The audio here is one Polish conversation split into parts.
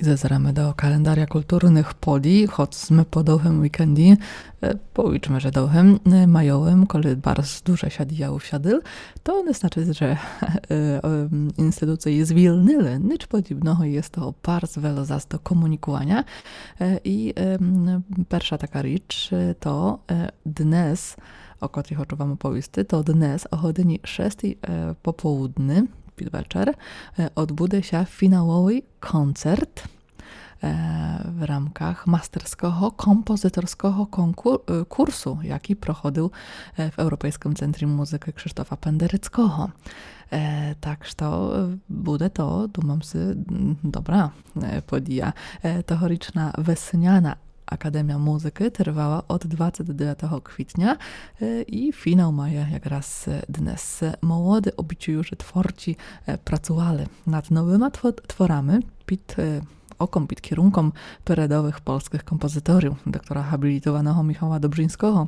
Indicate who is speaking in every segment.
Speaker 1: zazeramy do kalendarя культурних подій, хоч ми по довгим вікенді, powiedzmy, że довгим majowym, коли bardzo dużo siadijałów siadł, to nie znaczy, że instytucje zwilnili. Nic podobnego jest to bardzo wiele zas do komunikowania. I pierwsza taka rzecz to dnes, o której хочу вам оповісти, то dnes o godzinie 6 popołudny, wieczór, odbude się finałowy koncert w ramach masterskiego, kompozytorskiego kursu, jaki prochodził w Europejskim Centrum Muzyki Krzysztofa Pendereckiego. Także to będzie to, думam sobie, dobra podija. Tegoryczna wesniana Akademia Muzyki trwała od 29 kwietnia i finał maja jak raz dnes. Młody obicjujusze twórcy pracowali nad nowymi tworami pід kierunkom peredowych polskich kompozytorów, doktora habilitowanego Michała Dobrzyńskiego,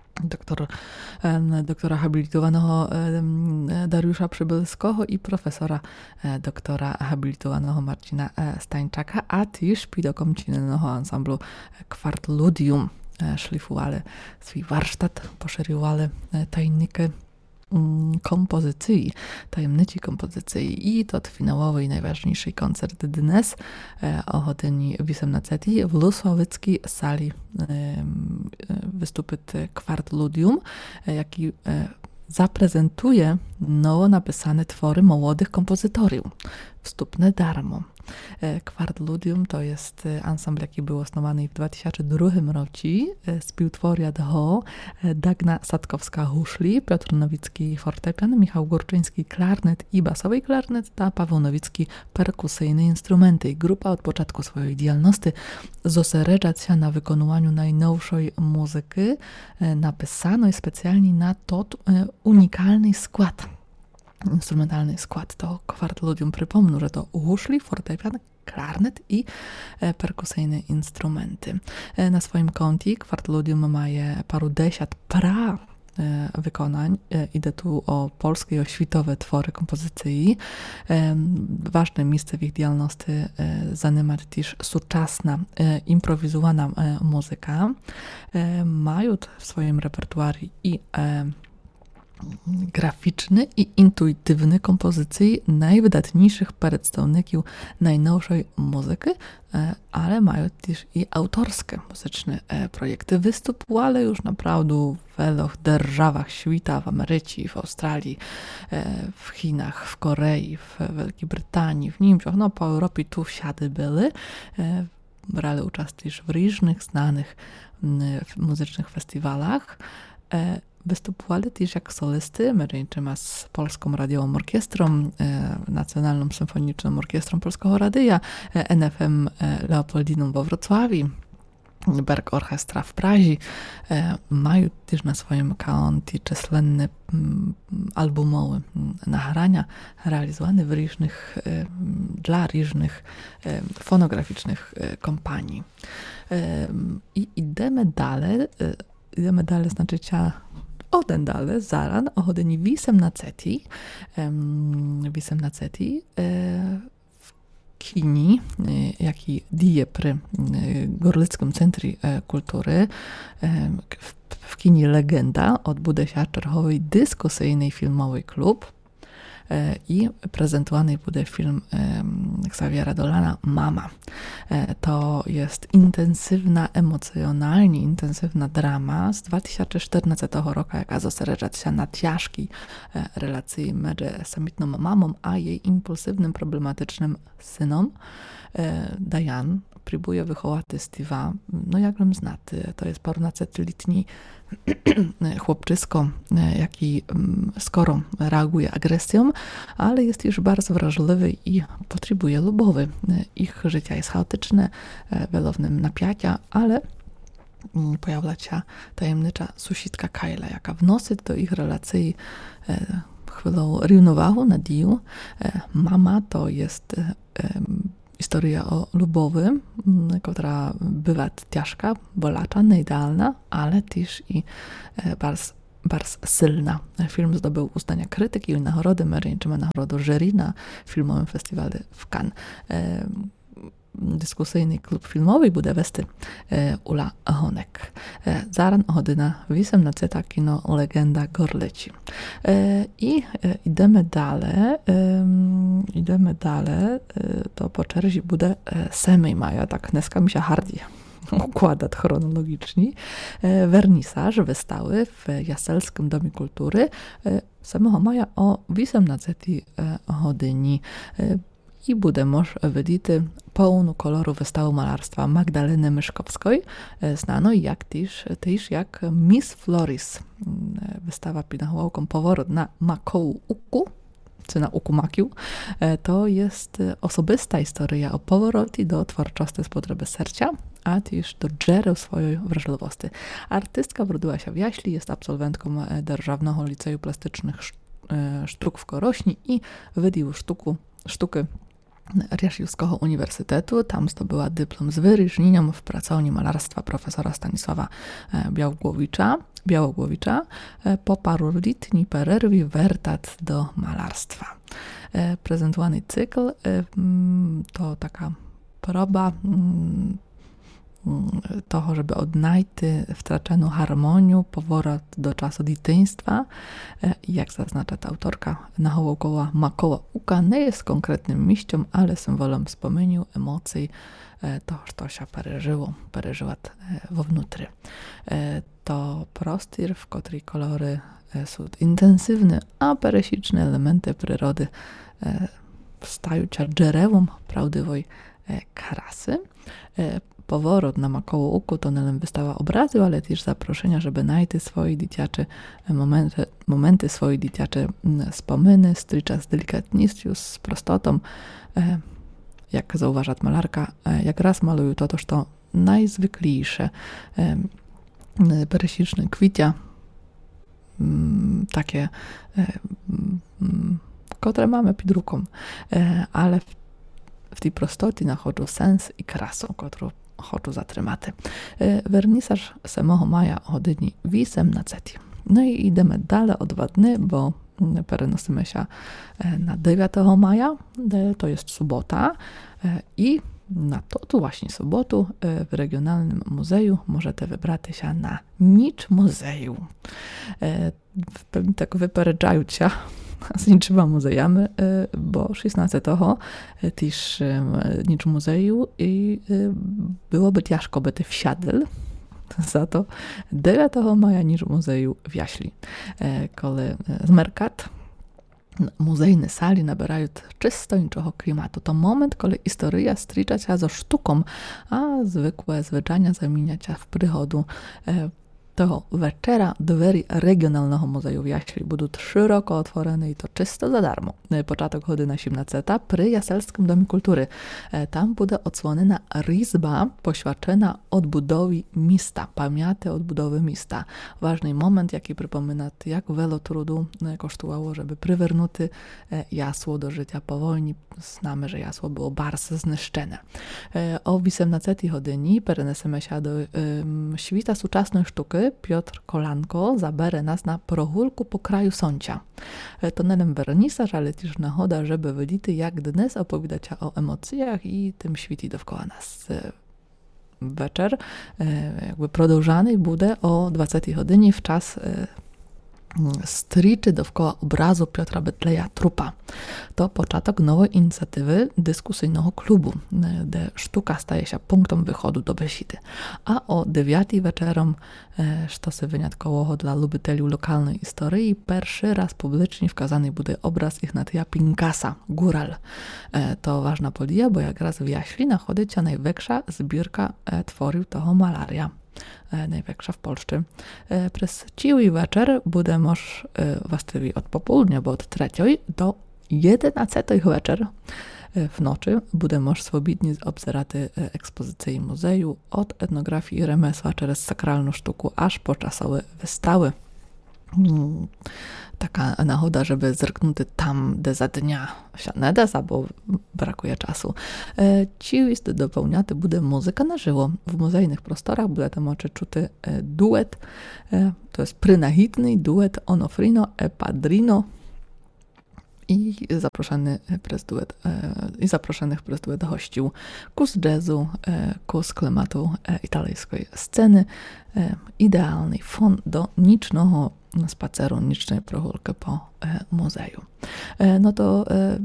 Speaker 1: doktora habilitowanego Dariusza Przybylskiego i profesora doktora habilitowanego Marcina Stańczaka, a też pід okom czynnego ansamblu Kwartludium szlifowali swój warsztat, poszerzowali tajniki kompozycji, tajemnicy kompozycji i to finałowy i najważniejszy koncert dnes o godzinie 18 w Lusławickiej sali wystupy Kwartludium, jaki zaprezentuje nowo napisane twory młodych kompozytorów. Wstupne darmo. Kwartludium to jest ansambl, jaki był osnowany w 2002 roku. Spiłtworia do Dagna Satkowska-Huszli, Piotr Nowicki fortepian, Michał Górczyński klarnet i basowy klarnet, a Paweł Nowicki perkusyjne instrumenty. Grupa od początku swojej działalności zoserecza się na wykonywaniu najnowszej muzyki napisanej specjalnie na to unikalny skład. Instrumentalny skład to Kwartludium. Przypomnę, że to huszli, fortepian, klarnet i perkusyjne instrumenty. Na swoim koncie Kwartludium ma parudziesiąt wykonań. Idę tu o polskie i o światowe twory kompozycji. Ważne miejsce w ich działalności zajmuje też współczesna, improwizowana muzyka. Mają w swoim repertuarii i graficzny i intuitywny kompozycji najwydatniejszych przedstawicieli najnowszej muzyki, ale mają też i autorskie muzyczne projekty. Występowali już naprawdę w wielu державach świata, w Ameryce, w Australii, w Chinach, w Korei, w Wielkiej Brytanii, w Niemczech, no po Europie tu wsiady były. Brali udział też w różnych znanych muzycznych festiwalach. Występowali też jak solisty, ręczymy z Polską Radiową Orkiestrą, Nacjonalną Symfoniczną Orkiestrą Polskiego Radia, NFM Leopoldiną we Wrocławiu, Berg Orchestra w Prazie. Mają też na swoim koncie czysłenne albumowe nagrania realizowane w różnych, dla różnych fonograficznych kompanii. I idziemy dalej, znaczy один далі, зараз, о годині 18 w kinie, jaki dzieje przy Gorlickim Centrum Kultury, w kinie Legenda odbude się czerwowy dyskusyjny filmowy klub i prezentowany będzie film Xaviera Dolana Mama. To jest intensywna, emocjonalnie intensywna drama z 2014 roku, jaka zoserecza się na ciężkiej relacji między samotną mamą a jej impulsywnym, problematycznym synom. Diane próbuje wychować Steve'a, no jakbym znaty, to jest pornacetyletni chłopczysko, jaki skoro reaguje agresją, ale jest już bardzo wrażliwy i potrzebuje lubowy. Ich życie jest chaotyczne, welownym napięcia, ale pojawia się tajemnicza sąsiadka Kyla, jaka wnosi do ich relacji chwilą równowagę, nadzieję. Mama to jest historia o lubowy, która bywa ciężka, bolacza, nieidealna, ale też i bardzo silna. Film zdobył uznania krytyki i nagrody, my ręczymy nagrodę jury na filmowym festiwalu w Cannes. dyskusyjny klub filmowy bude westy Ula Honek. Zaran Odyna wisem na ceta kino legenda Gorleci. I idemy dalej, to po czerzi bude 7 maja, tak dneska mi się hardzi układa chronologicznie. Wernisaż wystawy w Jaselskim Domie Kultury 7 maja o 18:00 i bude moż wydity pełnu koloru wystawu malarstwa Magdaleny Myszkowskiej, znano też jak Miss Floris. Wystawa pinachłałką Poworót na Makołu Uku, czy na Uku Makiu, to jest osobista historia o powrocie do twórczości z potrzeby serca, a też do dżeru swojej wrażliwości. Artystka urodziła się w Jaśli, jest absolwentką Dzierżawnego Liceum Plastycznych Sztuk w Korośni i wydił sztuki Jaśliwskiego Uniwersytetu. Tam zdobyła dyplom z wyróżnieniem w pracowni malarstwa profesora Stanisława Białogłowicza. Po paruletniej przerwie wertat do malarstwa. Prezentowany cykl to taka próba toho, żeby odnajść wtraczoną harmonię, powrót do czasu dzieciństwa. Jak zaznacza ta autorka, nawokoła Makoła Uka nie jest konkretnym miejscem, ale symbolem wspomnienia, emocji, to, co się przeżyła wewnątrz. To prostor, w którym kolory są intensywne, a peresiczne elementy przyrody stają się drzewem prawdziwej krasy. Powrót na Makoło Uku to nie wystawa obrazu, ale też zaproszenia, żeby znaleźć swoje dzieciacze momenty swoje dzieciacze wspominy, stycza z delikatnością, z prostotą. Jak zauważa malarka, jak raz malują to najzwyklejsze peresiczne kwicia, takie, które mamy pod ręką, ale w tej prostocie nachodzą sens i krasę, którą chcą zatrzymać. Wernisaż 7 maja o godzinie 18:00. No i idziemy dalej o 2 dni, bo przenosimy się na 9 maja, to jest sobota i na to właśnie sobotę w Regionalnym Muzeum możecie wybrać się na Nicz Muzeum. Pewnie tak wypełniają się z niczyma muzejami, bo 16 też Nicz Muzeum i byłoby ciężko by wsiadł. Za to 9 maja Nicz Muzeum w Jaśli. Kole zmerkat muzejne sali nabierają czystończego klimatu. To moment, kiedy historia strycza się ze sztuką, a zwykłe zwyczajnie zamienia się w przychodu. Tego wieczera drzwi Regionalnego Muzeum w Jaśli będą szeroko otworzone i to czysto za darmo. Początek godzina 17 przy Jaselskim Domie Kultury. Tam będzie odsłoniona izba poświadczona odbudowie miasta, pamięci odbudowy miasta. Ważny moment, jaki przypomina, jak wiele trudu kosztowało, żeby przywernuć jasło do życia powolni. Znamy, że jasło było bardzo zniszczone. O 18 godzinie przenesemy się do świata współczesnej sztuki. Piotr Kolanko zabere nas na prochulku po kraju sącia. To nie tylko wernisaż, ale też nachoda, żeby widzieć, jak dnes opowiadać o emocjach i tym świecie dookoła nas. Wieczór jakby продовжany będzie o 20 godzinie w czas striczy dookoła obrazu Piotra Betleja Trupa. To początek nowej inicjatywy dyskusyjnego klubu, gdzie sztuka staje się punktem wychodu do besidy. A o 9 wieczorem, co się wyjątkowo dla lubiteli lokalnej historii, pierwszy raz publicznie wkazany będzie obraz Ignatia Pinkasa, Góral. To ważna podія, bo jak raz w Jaśli nachodzi się największa zbiórka tworów tego malaria. Największa w Polsce. Przez cały wieczór będzie moż, właściwie od popołudnia, bo od 3 do 11 wieczór w nocy będzie moż swobodnie obserwować ekspozycje muzeum od etnografii i remesła przez sakralną sztukę aż po czasowe wystawy. Taka nachoda, żeby zerknąć tam, gdzie za dnia się nie da, bo brakuje czasu. Ci listy dopełniaty będzie muzyka na żywo. W muzejnych prostorach będzie tam czuty duet. To jest prynahitny duet Onofrino e Padrino. i zaproszonych przez duet gościł kus jazzu, kus klimatu italijskiej sceny. Idealny fon do nicznego spaceru, nicznej prochulki po muzeum. No to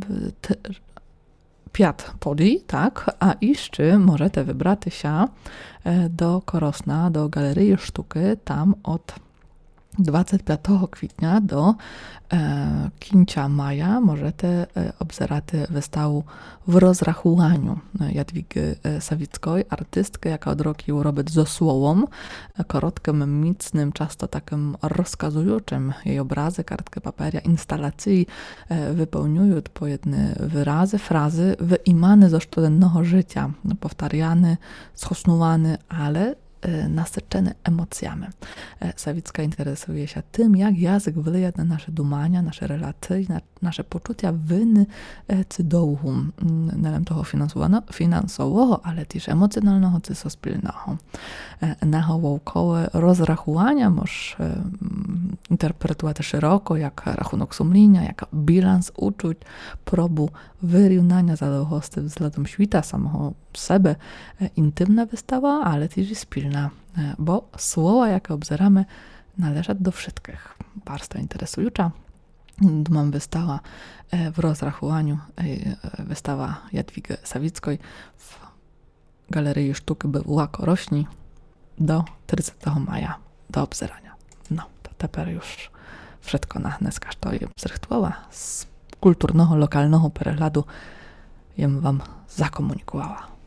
Speaker 1: Piat Podi, tak, a jeszcze możecie wybrać się do Korosna, do Galerii Sztuki, tam od 25 kwietnia do końca maja możecie obserwać wystawę w rozrachowaniu Jadwigi Sawickiej, artystki, jaka od roku robi ze słowem, krótkim, mocnym, często takim rozkazującym jej obrazy, kartki papieru, instalacji wypełniają po jedne wyrazy, frazy wyimane ze codziennego życia, powtarzane, schosnowane, ale nasycone emocjami. Sawicka interesuje się tym, jak język wpływa na nasze dumania, nasze relacje, na nasze poczucia winy czy dołu, nie toho finansowego, ale też emocjonalnego czy spilnego. Nawokoło rozrachowania możesz interpretować szeroko, jak rachunek sumienia, jak bilans uczuć, próbu wyrównania zaległości względem świata samego siebie, intymna wystawa, ale też i spilna, bo słowa, jakie obzeramy, należą do wszystkich. Bardzo interesująca. Mam wystawa w rozrachowaniu, wystawa Jadwigi Sawickiej w Galerii Sztuki była Korośni do 30 maja do obzerania. No, to teraz już wszystko na dneska stoi zrychtowa z kulturnego, lokalnego przeglądu jem wam zakomunikowała.